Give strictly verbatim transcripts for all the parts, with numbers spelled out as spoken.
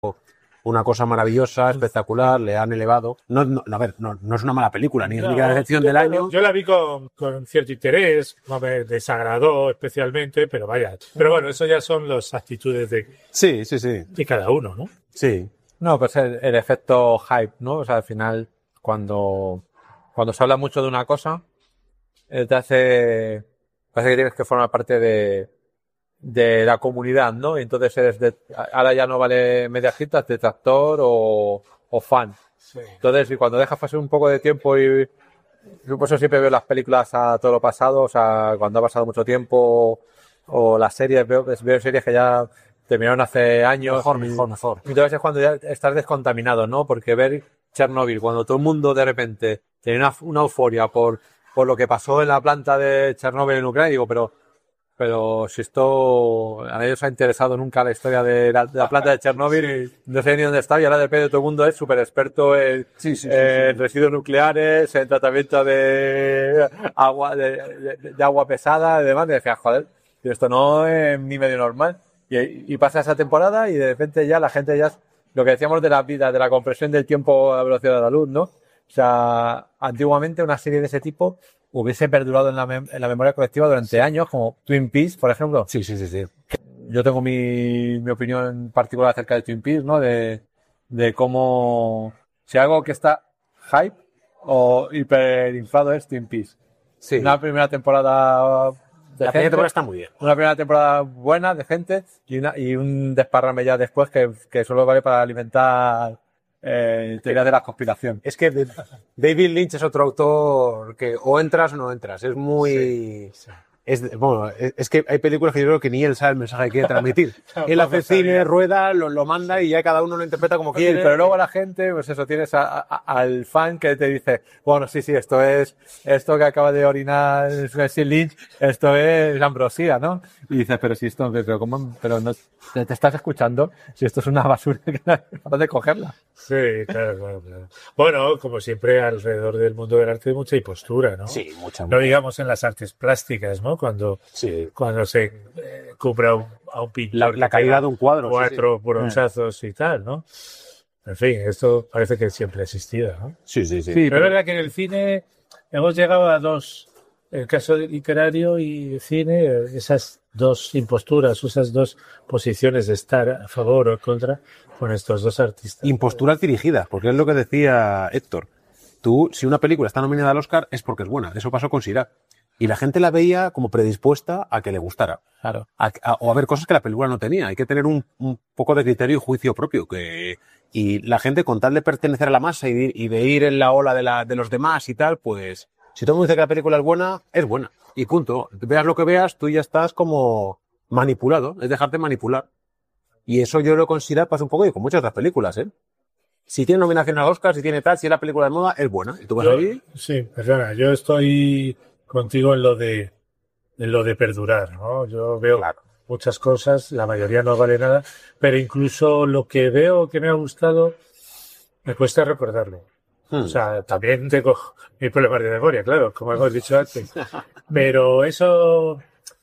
una cosa maravillosa, espectacular, le han elevado. No, no, a ver, no, no es una mala película, ni es No, ni la decepción del año. Yo la vi con, con cierto interés, no me desagradó especialmente, pero vaya. Pero bueno, eso ya son las actitudes de, Sí, sí, sí. de cada uno, ¿no? Sí. No, pues el, el efecto hype, ¿no? O sea, al final, cuando, cuando se habla mucho de una cosa, eh, te hace, parece que tienes que formar parte de, de la comunidad, ¿no? Y entonces eres de, ahora ya no vale mediajitas, detractor o, o fan. Sí. Entonces, y cuando dejas pasar un poco de tiempo y, yo por eso siempre veo las películas a todo lo pasado, o sea, cuando ha pasado mucho tiempo, o las series, veo, veo series que ya terminaron hace años. Mejor, y, mejor, mejor. Entonces es cuando ya estás descontaminado, ¿no? Porque ver Chernobyl, cuando todo el mundo de repente tiene una, una euforia por, por lo que pasó en la planta de Chernobyl en Ucrania, digo, pero pero si esto a nadie os ha interesado nunca la historia de la, de la planta de Chernobyl, no sé ni dónde está, y ahora de repente todo el mundo es súper experto en, Sí, sí, sí, en sí. residuos nucleares, en tratamiento de agua de, de, de agua pesada y demás, y decías, joder, esto no es ni medio normal. Y, y pasa esa temporada y de repente ya la gente ya, lo que decíamos de la vida, de la compresión del tiempo a la velocidad de la luz, ¿no? O sea, antiguamente una serie de ese tipo hubiese perdurado en la, mem- en la memoria colectiva durante sí. años, como Twin Peaks, por ejemplo. Sí, sí, sí, sí. Yo tengo mi, mi opinión particular acerca de Twin Peaks, ¿no? De, de cómo, si algo que está hype o hiperinflado es Twin Peaks. Sí. Una primera temporada de La gente, primera temporada está muy bien. Una primera temporada buena de gente y, una, y un desparrame ya después que, que solo vale para alimentar eh, teorías de la conspiración. Es que David Lynch es otro autor que o entras o no entras. Es muy... Sí, sí. Es, bueno, es, es que hay películas que yo creo que ni él sabe el mensaje que quiere transmitir. Él hace cine, rueda, lo, lo manda y ya cada uno lo interpreta como quiere. Sí, pero luego la gente, pues eso, tienes a, a, al fan que te dice, bueno, sí, sí, esto es, esto que acaba de orinar David Lynch, esto es ambrosía, ¿no? Y dices, pero si esto, pero cómo, pero no, te, te estás escuchando, si esto es una basura, ¿para dónde cogerla? Sí, claro, claro, claro. Bueno, como siempre, alrededor del mundo del arte hay mucha impostura, ¿no? Sí, mucha. No digamos en las artes plásticas, ¿no? Cuando, sí. cuando se eh, cubre a un, a un pintor. La, la calidad de un cuadro. Cuatro sí, sí. brochazos sí. y tal, ¿no? En fin, esto parece que siempre ha existido, ¿no? Sí, sí, sí. sí pero, pero es verdad que en el cine hemos llegado a dos, en el caso literario y cine, esas dos imposturas, esas dos posiciones de estar a favor o en contra con estos dos artistas. Imposturas dirigidas, porque es lo que decía Héctor. Tú, si una película está nominada al Oscar, es porque es buena. Eso pasó con Sirac. Y la gente la veía como predispuesta a que le gustara. Claro. A, a, o a ver cosas que la película no tenía. Hay que tener un, un poco de criterio y juicio propio. Que, y la gente, con tal de pertenecer a la masa y de, y de ir en la ola de, la, de los demás y tal, pues, si todo el mundo dice que la película es buena, es buena. Y punto. Veas lo que veas, tú ya estás como manipulado. Es dejarte manipular. Y eso yo lo considero, pasa un poco y con muchas otras películas, ¿eh? Si tiene nominación al Oscar, si tiene tal, si es la película de moda, es buena. ¿Y tú vas yo, ahí? Sí, perdona, yo estoy contigo en lo de en lo de perdurar, ¿no? Yo veo claro. muchas cosas, la mayoría no vale nada, pero incluso lo que veo que me ha gustado me cuesta recordarlo. Hmm. O sea, también tengo mis problemas de memoria, claro, como hemos dicho antes. Pero eso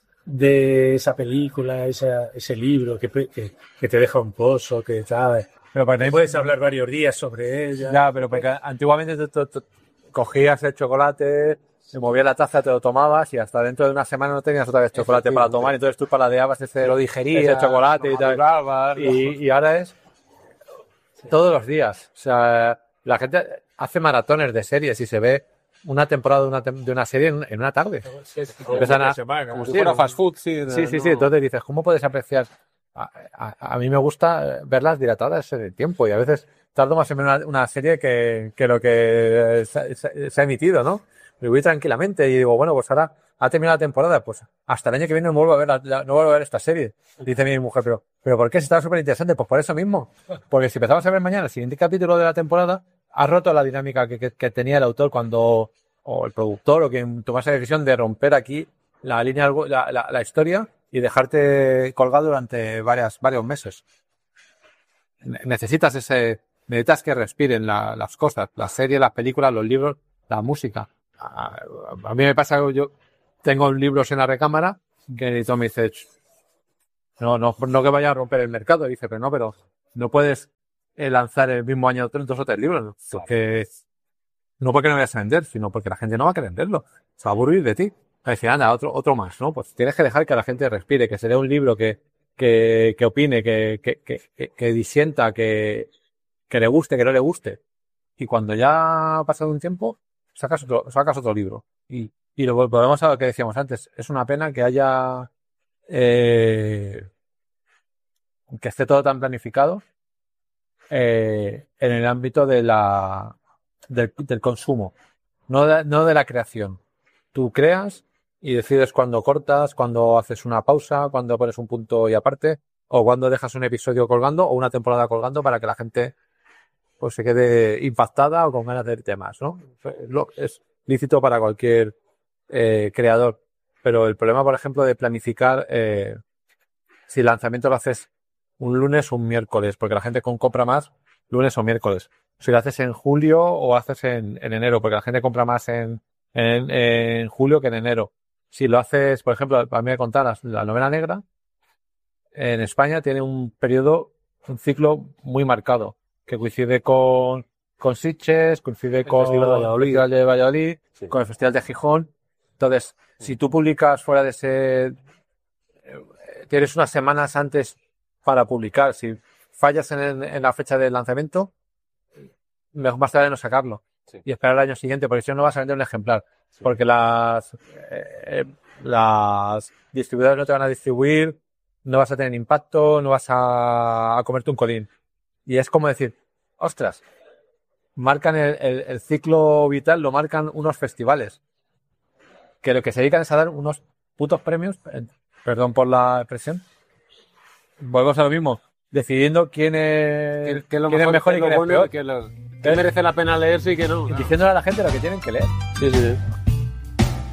de esa película, esa, ese libro que, que, que te deja un pozo, que tal... Pero para que puedes hablar varios días sobre ella. Ya, pero porque antiguamente tú, tú, tú cogías el chocolate, te movías la taza, te lo tomabas y hasta dentro de una semana no tenías otra vez chocolate para tomar. Entonces tú paladeabas ese, lo digerías, ese chocolate y tal. Y, y ahora es todos los días. O sea, la gente hace maratones de series y se ve una temporada de una, de una serie en, en una tarde. Empiezan a, semana, como si fuera fast food. Sí, sí, sí, no. sí. Entonces dices, ¿cómo puedes apreciar? A, a, a mí me gusta verlas dilatadas en el tiempo y a veces tardo más en ver una, una serie que, que lo que se, se, se ha emitido, ¿no? Me voy tranquilamente y digo, bueno, pues ahora ha terminado la temporada, pues hasta el año que viene no vuelvo a ver, la, la, no vuelvo a ver esta serie. Dice mi mujer, pero, pero ¿por qué? Si estaba súper interesante. Pues por eso mismo. Porque si empezamos a ver mañana el siguiente capítulo de la temporada, ha roto la dinámica que, que, que tenía el autor cuando, o el productor, o quien tomase la decisión de romper aquí la línea, la, la, la historia y dejarte colgado durante varias, varios meses. Necesitas ese, necesitas que respiren la, las cosas, las series, las películas, los libros, la música. A, a mí me pasa que yo tengo libros en la recámara que Tom me dice, no, no, no que vaya a romper el mercado, dice, pero no, pero no puedes eh, lanzar el mismo año dos o tres libros, porque no porque no vayas a vender, sino porque la gente no va a querer venderlo, se va a aburrir de ti. A decir, anda, otro, otro más, ¿no? Pues tienes que dejar que la gente respire, que se lea un libro, que, que, que opine, que, que, que, que disienta, que, que le guste, que no le guste. Y cuando ya ha pasado un tiempo, sacas otro, sacas otro libro. Y, y lo volvemos a lo que decíamos antes. Es una pena que haya, eh, que esté todo tan planificado, eh, en el ámbito de la, del, del consumo, no de, no de la creación. Tú creas y decides cuándo cortas, cuándo haces una pausa, cuándo pones un punto y aparte, o cuándo dejas un episodio colgando o una temporada colgando para que la gente pues se quede impactada o con ganas de temas, ¿no? Es lícito para cualquier eh, creador, pero el problema, por ejemplo, de planificar, eh, si el lanzamiento lo haces un lunes o un miércoles, porque la gente compra más lunes o miércoles. Si lo haces en julio o haces en, en enero, porque la gente compra más en, en, en julio que en enero. Si lo haces, por ejemplo, para mí me contar la novela negra, en España tiene un periodo, un ciclo muy marcado, que coincide con, con Sitges, coincide el con Festival de Valladolid. el Festival de Valladolid, sí. con el Festival de Gijón. Entonces, sí. Si tú publicas fuera de ese, eh, tienes unas semanas antes para publicar. Si fallas en, en la fecha del lanzamiento, mejor más tarde no sacarlo. Sí. Y esperar el año siguiente, porque si no, no vas a vender un ejemplar. Sí. Porque las, eh, las distribuidoras no te van a distribuir, no vas a tener impacto, no vas a, a comerte un colín. Y es como decir, ostras, marcan el, el, el ciclo vital, lo marcan unos festivales. Que lo que se dedican es a dar unos putos premios, eh, perdón por la expresión. Volvemos a lo mismo, decidiendo quién es, ¿Qué, qué lo quién mejor, es mejor y quién es bueno, peor. Que, lo, que merece la pena leerse y que no. Y diciéndole a la gente lo que tienen que leer. Sí, sí, sí.